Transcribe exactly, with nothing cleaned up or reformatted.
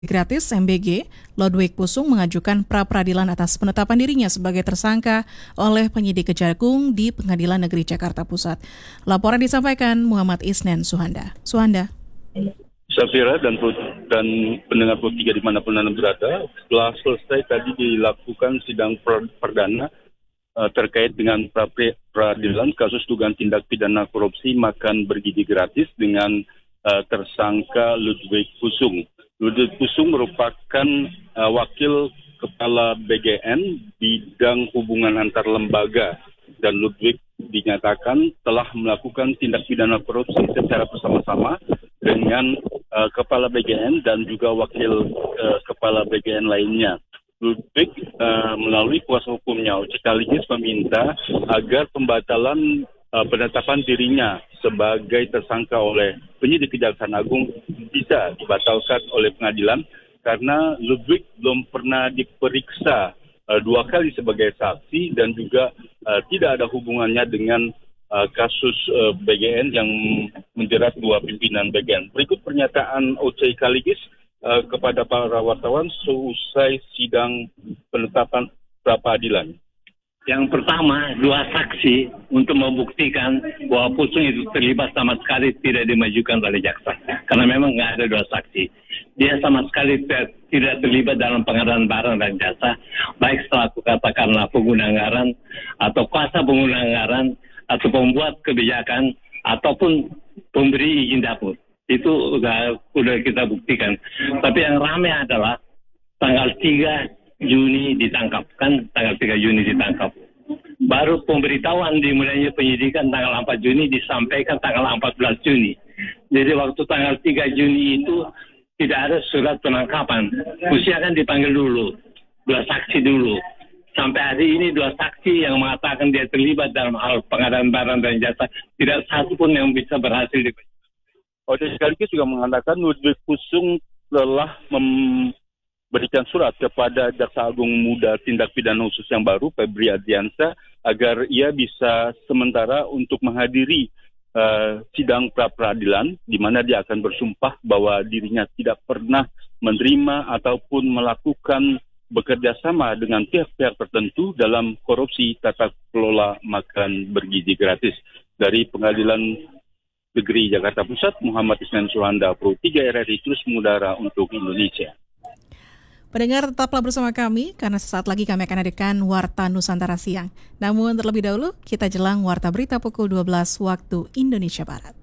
Gratis M B G, Ludwig Pusung mengajukan pra-peradilan atas penetapan dirinya sebagai tersangka oleh penyidik Kejagung di Pengadilan Negeri Jakarta Pusat. Laporan disampaikan Muhammad Isnen Suhanda. Suhanda. Safira dan dan pendengar Pro tiga dimanapun Anda berada, setelah selesai tadi dilakukan sidang perdana uh, terkait dengan pra-peradilan kasus dugaan tindak pidana korupsi makan bergizi gratis dengan uh, tersangka Ludwig Pusung. Ludwig Pusung merupakan uh, wakil kepala B G N bidang hubungan antar lembaga, dan Ludwig dinyatakan telah melakukan tindak pidana korupsi secara bersama-sama dengan uh, kepala B G N dan juga wakil uh, kepala B G N lainnya. Ludwig uh, melalui kuasa hukumnya sekaligus meminta agar pembatalan uh, penetapan dirinya sebagai tersangka oleh penyidik Kejaksaan Agung bisa dibatalkan oleh pengadilan karena Ludwig belum pernah diperiksa uh, dua kali sebagai saksi dan juga uh, tidak ada hubungannya dengan uh, kasus uh, B G N yang menjerat dua pimpinan B G N. Berikut pernyataan O C Kaligis uh, kepada para wartawan seusai sidang penetapan pra-peradilan. Yang pertama, dua saksi untuk membuktikan bahwa Pusung itu terlibat sama sekali tidak dimajukan oleh jaksa. Karena memang nggak ada dua saksi. Dia sama sekali ter, tidak terlibat dalam pengadaan barang dan jasa, baik selaku katakanlah pengguna anggaran, atau kuasa pengguna anggaran, atau pembuat kebijakan, ataupun pemberi izin dapur. Itu udah, udah kita buktikan. Tapi yang ramai adalah tanggal tiga Juni ditangkap, kan tanggal tiga Juni ditangkap. Baru pemberitahuan dimulainya penyidikan tanggal empat Juni disampaikan tanggal empat belas Juni. Jadi waktu tanggal tiga Juni itu tidak ada surat penangkapan. Mesti akan dipanggil dulu, dua saksi dulu. Sampai hari ini dua saksi yang mengatakan dia terlibat dalam hal pengadaan barang dan jasa, tidak satu pun yang bisa berhasil dipanggil. Oce sekaligus juga mengatakan Ludwig Pusung telah mem berikan surat kepada Jaksa Agung Muda Tindak Pidana Khusus yang baru, Febri Ardiansyah, agar ia bisa sementara untuk menghadiri uh, sidang pra-peradilan, di mana dia akan bersumpah bahwa dirinya tidak pernah menerima ataupun melakukan bekerja sama dengan pihak-pihak tertentu dalam korupsi tata kelola makan bergizi gratis. Dari Pengadilan Negeri Jakarta Pusat, Muhammad Isnen Suhanda, Pro tiga R R I terus mengudara untuk Indonesia. Pendengar, tetaplah bersama kami karena sesaat lagi kami akan hadirkan Warta Nusantara Siang. Namun terlebih dahulu kita jelang Warta Berita pukul dua belas waktu Indonesia Barat.